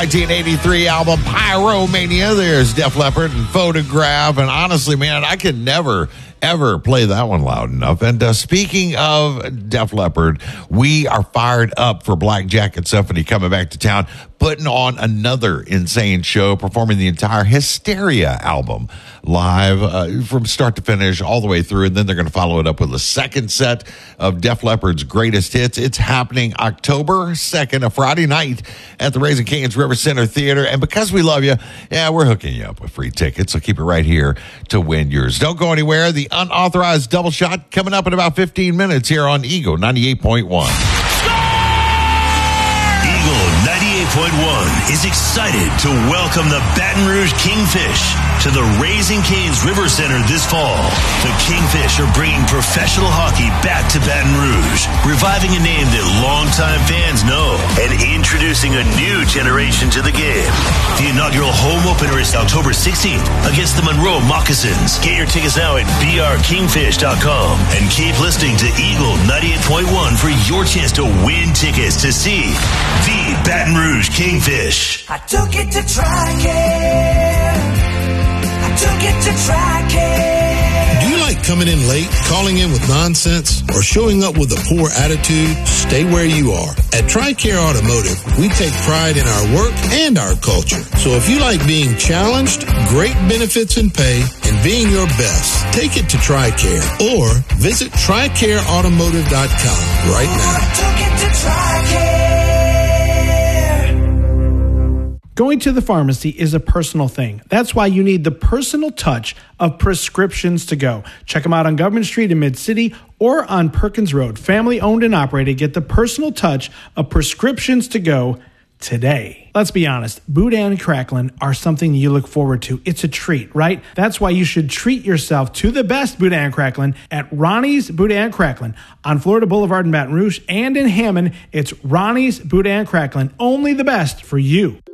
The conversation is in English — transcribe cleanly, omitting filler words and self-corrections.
1983 album Pyromania. There's Def Leppard and Photograph. And honestly, man, I could never, ever play that one loud enough. And speaking of Def Leppard, we are fired up for Black Jacket Symphony coming back to town, putting on another insane show, performing the entire Hysteria album live from start to finish all the way through. And then they're going to follow it up with a second set of Def Leppard's greatest hits. It's happening October 2nd, a Friday night at the Raising Cane's River Center Theater. And because we love you, we're hooking you up with free tickets. So keep it right here to win yours. Don't go anywhere. The unauthorized double shot coming up in about 15 minutes here on Eagle 98.1. 98.1 is excited to welcome the Baton Rouge Kingfish to the Raising Cane's River Center this fall. The Kingfish are bringing professional hockey back to Baton Rouge, reviving a name that longtime fans know and introducing a new generation to the game. The inaugural home opener is October 16th against the Monroe Moccasins. Get your tickets now at brkingfish.com and keep listening to Eagle 98.1 for your chance to win tickets to see the Baton Rouge Kingfish. I took it to TRICARE. I took it to TRICARE. Do you like coming in late, calling in with nonsense, or showing up with a poor attitude? Stay where you are. At TRICARE Automotive, we take pride in our work and our culture. So if you like being challenged, great benefits and pay, and being your best, take it to TRICARE or visit TRICAREautomotive.com right now. I took it to TRICARE. Going to the pharmacy is a personal thing. That's why you need the personal touch of Prescriptions to Go. Check them out on Government Street in Mid-City or on Perkins Road. Family owned and operated. Get the personal touch of Prescriptions to Go today. Let's be honest, Boudin and Cracklin are something you look forward to. It's a treat, right? That's why you should treat yourself to the best Boudin and Cracklin at Ronnie's Boudin and Cracklin on Florida Boulevard in Baton Rouge and in Hammond. It's Ronnie's Boudin and Cracklin, only the best for you.